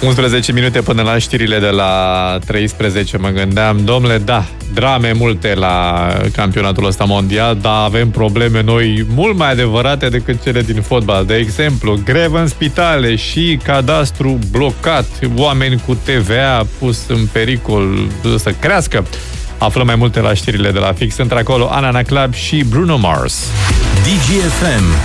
11 minute până la știrile de la 13. Mă gândeam, domnule, da, drame multe la campionatul ăsta mondial, dar avem probleme noi mult mai adevărate decât cele din fotbal. De exemplu, grevă în spitale și cadastru blocat, oameni cu TVA pus în pericol să crească. Aflăm mai multe la știrile de la Fix. Sunt acolo Ana Club și Bruno Mars. DGFM.